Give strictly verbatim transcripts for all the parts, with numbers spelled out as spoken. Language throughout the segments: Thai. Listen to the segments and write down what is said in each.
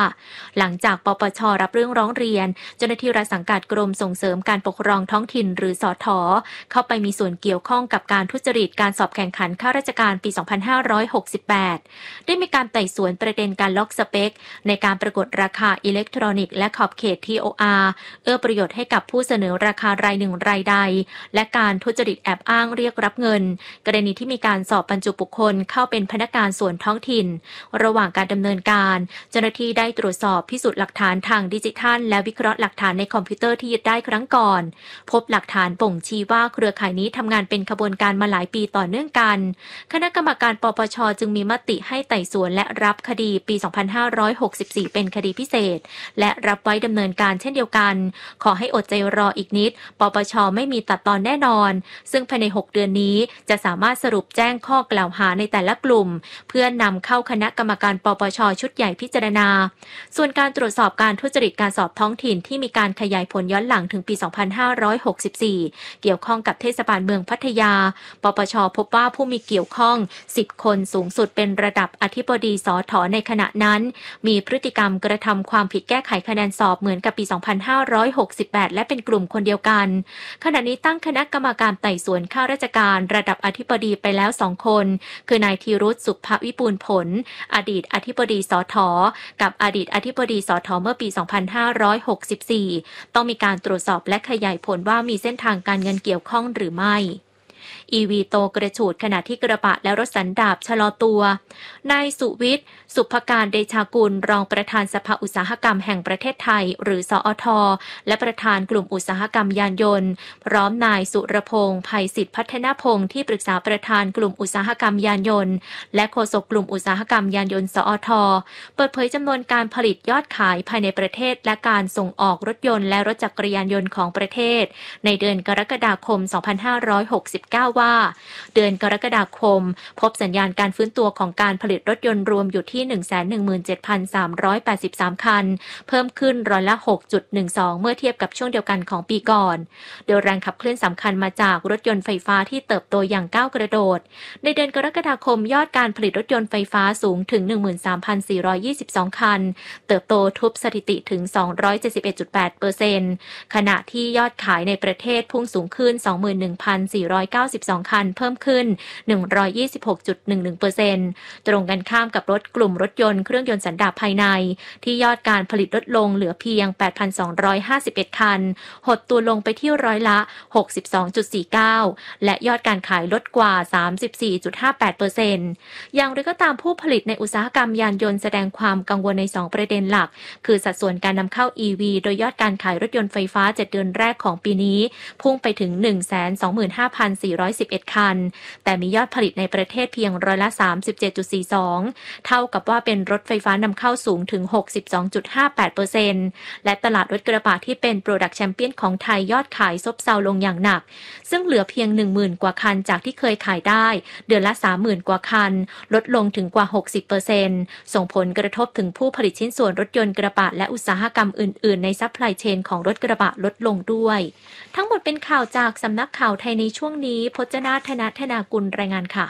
หลังจากปปช.รับเรื่องร้องเรียนเจ้าหน้าที่รัฐสังกัดกรมส่งเสริมการปกครองท้องถิ่นหรือสท.เข้าไปมีส่วนเกี่ยวข้องกับการทุจริตการสอบแข่งขันข้าราชการปี สองพันห้าร้อยหกสิบแปด ได้มีการไต่สวนประเด็นการล็อกสเปคในการประกวดราคาอิเล็กทรอนิกส์และขอบเขต ที โอ อาร์ เอื้อประโยชน์ให้กับผู้เสนอราคารายหนึ่งรายใดและการทุจริตแอบอ้างเรียกรับเงินกรณีที่มีการสอบบรรจุบุคคลเข้าเป็นพนักงานส่วนท้องถิ่นระหว่างการดำเนินการเจ้าหน้าที่ได้ตรวจสอบพิสูจน์หลักฐานทางดิจิทัลและวิเคราะห์หลักฐานในคอมพิวเตอร์ที่ยึดได้ครั้งก่อนพบหลักฐานบ่งชี้ว่าเครือข่ายนี้ทำงานเป็นขบวนการมาหลายปีต่อเนื่องกันคณะกรรมการปปช.จึงมีมติให้ไต่สวนและรับคดีปี สองพันห้าร้อยหกสิบสี่ เป็นคดีพิเศษและรับไว้ดำเนินการเช่นเดียวกันขอให้อดใจรออีกนิดปปช.ไม่มีตัดตอนแน่นอนซึ่งภายในหกเดือนนี้จะสามารถสรุปแจ้งข้อกล่าวหาในแต่ละกลุ่มเพื่อนำเข้าคณะกรรมการปปช.ชุดใหญ่พิจารณาส่วนการตรวจสอบการทุจริตการสอบท้องถิ่นที่มีการขยายผลย้อนหลังถึงปี สองพันห้าร้อยหกสิบสี่ เกี่ยวข้องกับเทศบาลเมืองพัทยาปปช.พบว่าผู้มีเกี่ยวข้องสิบคนสูงสุดเป็นระดับอธิบดีสถ.ในขณะนั้นมีพฤติกรรมกระทำความผิดแก้ไขคะแนนสอบเหมือนกับปี สองพันห้าร้อยหกสิบแปด และเป็นกลุ่มคนเดียวกันขณะนี้ตั้งคณะกรรมการไต่สวนข้าราชการระดับอธิบดีไปแล้วสองคนคือนายธีรุษ สุภวิปูลผลอดีตอธิบดีสถ.กับอดีตอธิบดีสถ.เมื่อปี สองพันห้าร้อยหกสิบสี่ ต้องมีการตรวจสอบและขยายผลว่ามีเส้นทางการเงินเกี่ยวข้องหรือไม่อี วี โตกระฉูดขณะที่กระบะและรถสันดาปชะลอตัวนายสุวิทย์สุภการเดชากุลรองประธานสภาอุตสาหกรรมแห่งประเทศไทยหรือสอท.และประธานกลุ่มอุตสาหกรรมยานยนต์พร้อมนายสุรพงษ์ไพศิษฐ์พัฒนพงษ์ที่ปรึกษาประธานกลุ่มอุตสาหกรรมยานยนต์และโฆษกกลุ่มอุตสาหกรรมยานยนต์สอท.เปิดเผยจำนวนการผลิตยอดขายภายในประเทศและการส่งออกรถยนต์และรถจักรยานยนต์ของประเทศในเดือนกรกฎาคม สองพันห้าร้อยหกสิบเก้า ว่าเดือนกรกฎาคมพบสัญญาณการฟื้นตัวของการผลิตรถยนต์รวมอยู่ที่ หนึ่งแสนหนึ่งหมื่นเจ็ดพันสามร้อยแปดสิบสาม คันเพิ่มขึ้นร้อยละ หกจุดหนึ่งสอง เมื่อเทียบกับช่วงเดียวกันของปีก่อนโดยแรงขับเคลื่อนสำคัญมาจากรถยนต์ไฟฟ้าที่เติบโตอย่างก้าวกระโดดในเดือนกรกฎาคมยอดการผลิตรถยนต์ไฟฟ้าสูงถึง หนึ่งหมื่นสามพันสี่ร้อยยี่สิบสอง คันเติบโตทุบสถิติถึง สองร้อยเจ็ดสิบเอ็ดจุดแปดเปอร์เซ็นต์ ขณะที่ยอดขายในประเทศพุ่งสูงขึ้น สองหมื่นหนึ่งพันสี่ร้อยเก้าสิบสอง คันเพิ่มขึ้น หนึ่งร้อยยี่สิบหกจุดหนึ่งหนึ่งเปอร์เซ็นต์ ตรงกันข้ามกับรถกลุ่มรถยนต์เครื่องยนต์สันดาปภายในที่ยอดการผลิตลดลงเหลือเพียง แปดพันสองร้อยห้าสิบเอ็ด คันหดตัวลงไปที่ร้อยละ หกสิบสองจุดสี่เก้า และยอดการขายลดกว่า สามสิบสี่จุดห้าแปดเปอร์เซ็นต์ อย่างไรก็ตามผู้ผลิตในอุตสาหกรรมยานยนต์แสดงความกังวลในสองประเด็นหลักคือสัดส่วนการนำเข้า อี วี โดยยอดการขายรถยนต์ไฟฟ้าเจ็ดเดือนแรกของปีนี้พุ่งไปถึง หนึ่งแสนสองหมื่นห้าพันสี่ร้อยสิบเอ็ด คันแต่มียอดผลิตในประเทศเพียงร้อยละ สามสิบเจ็ดจุดสี่สอง เท่ากับว่าเป็นรถไฟฟ้านำเข้าสูงถึง หกสิบสองจุดห้าแปดเปอร์เซ็นต์ และตลาดรถกระบะที่เป็น Product Champion ของไทยยอดขายซบเซาลงอย่างหนักซึ่งเหลือเพียง หนึ่งหมื่น กว่าคันจากที่เคยขายได้เดือนละ สามหมื่น กว่าคันลดลงถึงกว่า หกสิบเปอร์เซ็นต์ ส่งผลกระทบถึงผู้ผลิตชิ้นส่วนรถยนต์กระบะและอุตสาหกรรมอื่นๆในซัพพลายเชนของรถกระบะลดลงด้วยทั้งหมดเป็นข่าวจากสำนักข่าวไทยในช่วงนี้พจนาธนธนากุลรายงานค่ะ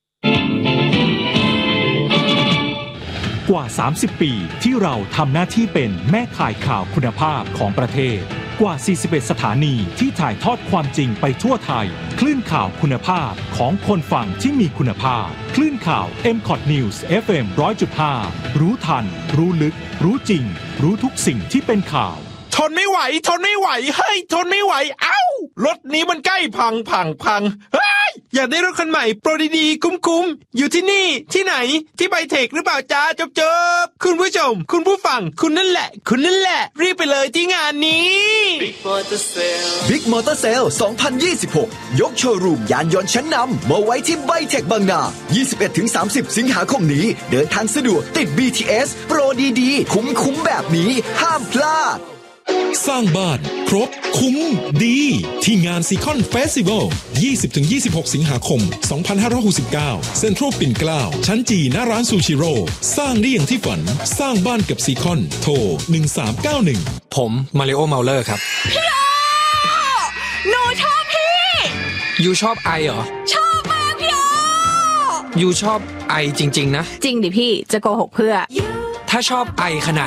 กว่าสามสิบปีที่เราทำหน้าที่เป็นแม่ข่ายข่าวคุณภาพของประเทศกว่าสี่สิบเอ็ดสถานีที่ถ่ายทอดความจริงไปทั่วไทยคลื่นข่าวคุณภาพของคนฟังที่มีคุณภาพคลื่นข่าว เอ็ม คอท News เอฟ เอ็ม หนึ่งร้อยจุดห้า รู้ทันรู้ลึกรู้จริงรู้ทุกสิ่งที่เป็นข่าวทนไม่ไหวทนไม่ไหวเฮ้ยทนไม่ไหวเอ้ารถนี้มันใกล้พังพังพังเฮ้ยอยากได้รถคันใหม่โปรดีๆคุ้มๆอยู่ที่นี่ที่ไหนที่ไบเทคหรือเปล่าจ้าจบจบคุณผู้ชมคุณผู้ฟังคุณนั่นแหละคุณนั่นแหละรีบไปเลยที่งานนี้ Big Motor Sale Big Motor Sale สองพันยี่สิบหกยกโชว์รูมยานยนต์ชั้นนำมาไว้ที่ไบเทคบางนา ยี่สิบเอ็ดถึงสามสิบ สิงหาคมนี้เดินทางสะดวกติด บี ที เอส โปรดีๆคุ้มๆแบบนี้ห้ามพลาดสร้างบ้านครบคุ้มดีที่งานซีคอนเฟสติวัล ยี่สิบถึงยี่สิบหก สิงหาคม สองพันห้าร้อยหกสิบเก้า เซ็นทรัลปิ่นเกล้าชั้นจีหน้าร้านซูชิโร่สร้างได้อย่างที่ฝันสร้างบ้านกับซีคอนโทรหนึ่งสามเก้าหนึ่งผมมาริโอเมาเลอร์ครับพี่โอหนูชอบพี่ยูชอบไอเหรอชอบมากพี่โอยูชอบไอจริงๆนะจริงดิพี่จะโกหกเพื่อถ้าชอบไอขนาด